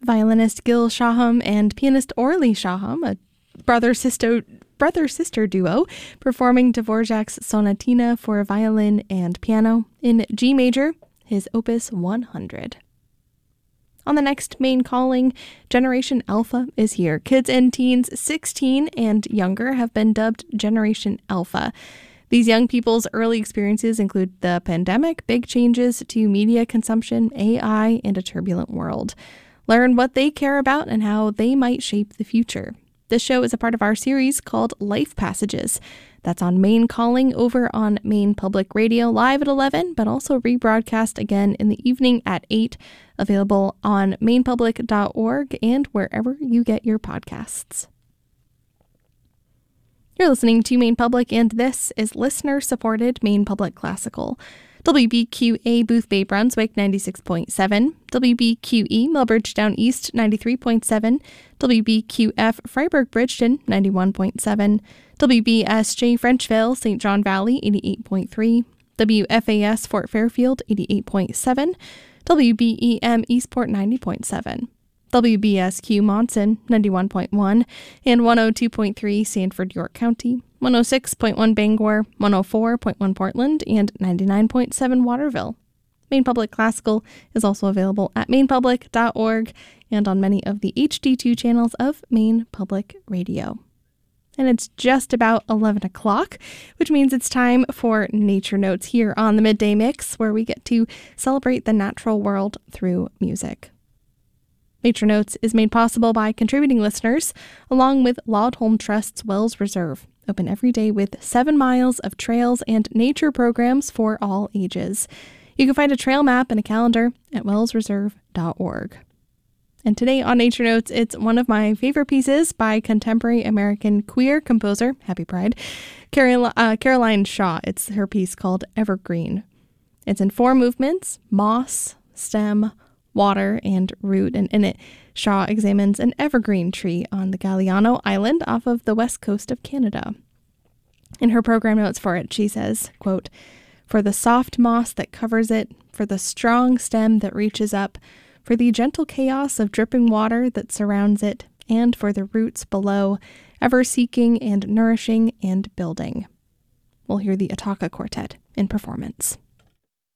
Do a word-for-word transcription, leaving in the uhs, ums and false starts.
violinist Gil Shaham and pianist Orly Shaham, a brother-sister brother-sister duo, performing Dvorak's Sonatina for violin and piano in G major, his Opus one hundred. On the next Maine Calling, Generation Alpha is here. Kids and teens sixteen and younger have been dubbed Generation Alpha. These young people's early experiences include the pandemic, big changes to media consumption, A I, and a turbulent world. Learn what they care about and how they might shape the future. This show is a part of our series called Life Passages. That's on Maine Calling over on Maine Public Radio, live at eleven, but also rebroadcast again in the evening at eight, available on maine public dot org and wherever you get your podcasts. You're listening to Maine Public, and this is listener-supported Maine Public Classical. W B Q A Boothbay Brunswick ninety-six point seven, W B Q E Millbridge Down East ninety-three point seven, W B Q F Freiburg Bridgeton ninety-one point seven, W B S J Frenchville Saint John Valley eighty-eight point three, W F A S Fort Fairfield eighty-eight point seven, W B E M Eastport ninety point seven, W B S Q Monson ninety-one point one, and one oh two point three Sanford York County, one oh six point one Bangor, one oh four point one Portland, and ninety-nine point seven Waterville. Maine Public Classical is also available at maine public dot org and on many of the H D two channels of Maine Public Radio. And it's just about eleven o'clock, which means it's time for Nature Notes here on the Midday Mix, where we get to celebrate the natural world through music. Nature Notes is made possible by contributing listeners, along with Laudholm Trust's Wells Reserve, open every day with seven miles of trails and nature programs for all ages. You can find a trail map and a calendar at wells reserve dot org. And today on Nature Notes, it's one of my favorite pieces by contemporary American queer composer, Happy Pride, Carol- uh, Caroline Shaw. It's her piece called Evergreen. It's in four movements: moss, stem, water, and root, and in it, Shaw examines an evergreen tree on the Galiano Island off of the west coast of Canada. In her program notes for it, she says, quote, "For the soft moss that covers it, for the strong stem that reaches up, for the gentle chaos of dripping water that surrounds it, and for the roots below, ever seeking and nourishing and building." We'll hear the Ataka Quartet in performance.